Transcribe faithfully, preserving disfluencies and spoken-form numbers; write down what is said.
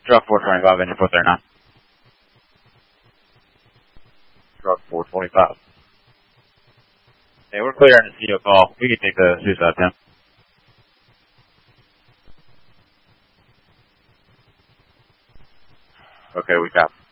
Truck four twenty-five, engine four thirty-nine. Truck four twenty-five. Hey, we're clear on the C O call. We can take the suicide, Tim. Okay, we copy.